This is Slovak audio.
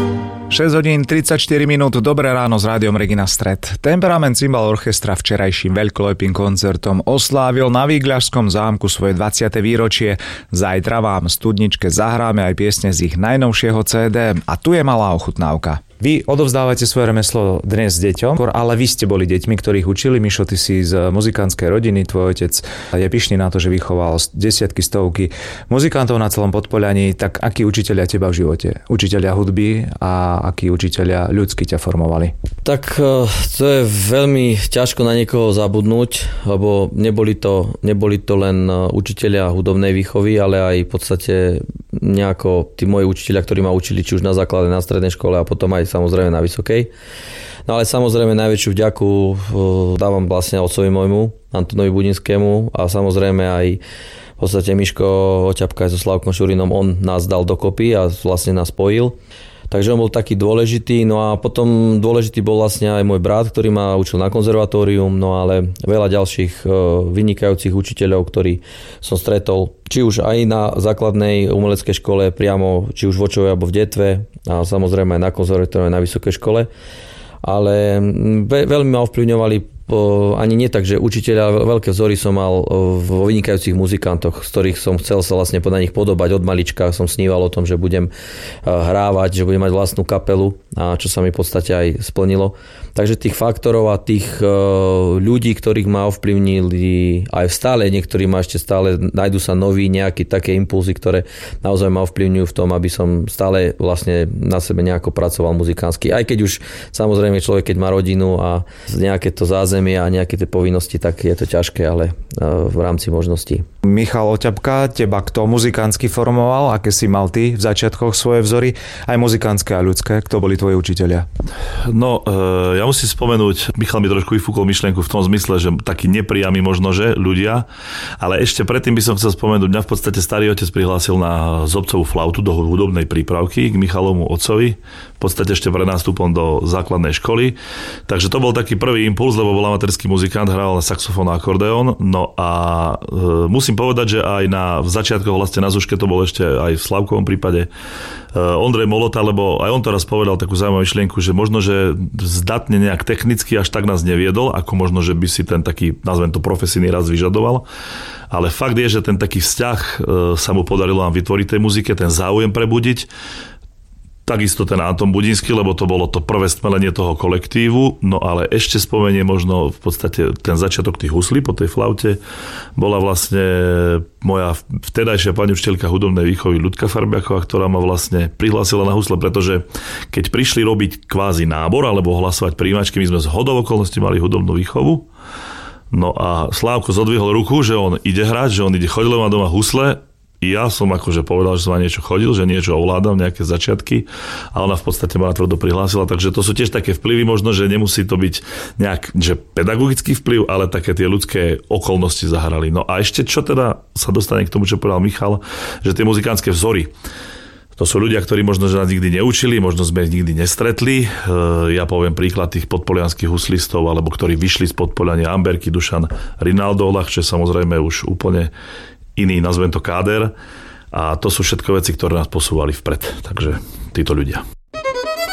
6 hodín 34 minút, dobré ráno s rádiom Regina Stred. Temperament Cymbal Orchestra včerajším veľkolepým koncertom oslávil na Vígľašskom zámku svoje 20. výročie. Zajtra vám v studničke zahráme aj piesne z ich najnovšieho CD a tu je malá ochutnávka. Vy odovzdávate svoje remeslo dnes deťom, ale vy ste boli deťmi, ktorých učili. Mišo, ty si z muzikantskej rodiny, tvoj otec je pyšný na to, že vychoval desiatky, stovky muzikantov na celom Podpoľaní. Tak akí učitelia teba v živote? Učitelia hudby a akí učitelia ľudsky ťa formovali? Tak to je veľmi ťažko na niekoho zabudnúť, lebo neboli to len učitelia hudobnej výchovy, ale aj v podstate nejako tí moji učitelia, ktorí ma učili či už na základe, na strednej škole a potom aj samozrejme na vysokej. No ale samozrejme najväčšiu vďaku dávam vlastne otcovi môjmu, Antonovi Budinskému a samozrejme aj v podstate Miško Oťapka so Slavkom Šurinom, on nás dal dokopy a vlastne nás spojil. Takže on bol taký dôležitý, no a potom dôležitý bol vlastne aj môj brat, ktorý ma učil na konzervatórium, no ale veľa ďalších vynikajúcich učiteľov, ktorí som stretol, či už aj na základnej umeleckej škole priamo, či už v Očove alebo v Detve a samozrejme aj na konzervatóriu, na vysokej škole. Ale veľmi ma ovplyvňovali ani nie tak, že učiteľa, veľké vzory som mal vo vynikajúcich muzikantoch, z ktorých som chcel sa vlastne na nich podobať. Od malička som sníval o tom, že budem hrávať, že budem mať vlastnú kapelu, a čo sa mi v podstate aj splnilo. Takže tých faktorov a tých ľudí, ktorých ma ovplyvnili aj stále, niektorí ma ešte stále, nájdu sa noví nejaké také impulzy, ktoré naozaj ma ovplyvňujú v tom, aby som stále vlastne na sebe nejako pracoval muzikánsky. Aj keď už samozrejme človek, keď má rodinu a nejaké to zázemie a nejaké tie povinnosti, tak je to ťažké, ale v rámci možností. Michal Oťapka, teba kto muzikánsky formoval? Aké si mal ty v začiatkoch svoje vzory? Aj muzikánske a ľudské. Kto boli tvoji učitelia? No, ja musím spomenúť, Michal mi trošku vyfúkol myšlienku v tom zmysle, že taký nepriamy možno, že ľudia, ale ešte predtým by som chcel spomenúť, mňa v podstate starý otec prihlásil na zobcovú flautu do hudobnej prípravky k Michalovmu otcovi, v podstate ešte pred nástupom do základnej školy. Takže to bol taký prvý impuls, lebo bol amatérský muzikant, hral na saxofón a akordeón. No a musím povedať, že aj v začiatkoch vlastne na Zuške to bol ešte aj v Slavkovom prípade Ondrej Molota, lebo aj on to raz povedal takú zaujímavú myšlienku, že možno, že zdatne nejak technicky až tak nás neviedol, ako možno, že by si ten taký, nazvem to profesijný raz vyžadoval. Ale fakt je, že ten taký vzťah sa mu podarilo nám vytvoriť tej muzike, ten záujem prebudiť. Takisto ten Anton Budinský, lebo to bolo to prvé stmelenie toho kolektívu, no ale ešte spomenie možno v podstate ten začiatok tých huslí po tej flaute bola vlastne moja vtedajšia pani učiteľka hudobnej výchovy Ľudka Farbiaková, ktorá ma vlastne prihlásila na husle, pretože keď prišli robiť kvázi nábor alebo hlasovať príjimačky, my sme z hodou okolností mali hudobnú výchovu. No a Slávko zodvihol ruku, že on ide hrať, že on ide chodiť, má doma husle. Ja som akože povedal, že som na niečo chodil, že niečo ovládam, nejaké začiatky a ona v podstate ma tvrdo prihlásila, takže to sú tiež také vplyvy možno, že nemusí to byť nejak, že pedagogický vplyv, ale také tie ľudské okolnosti zahrali. No a ešte čo teda sa dostane k tomu, čo povedal Michal, že tie muzikánske vzory, to sú ľudia, ktorí možno, že nás nikdy neučili, možno sme ich nikdy nestretli. Ja poviem príklad tých podpolianských huslistov, alebo ktorí vyšli z Podpoľania, Amberky, Dušan Rinaldo, ľahšie samozrejme už úplne iný, nazvem to káder. A to sú všetko veci, ktoré nás posúvali vpred. Takže títo ľudia.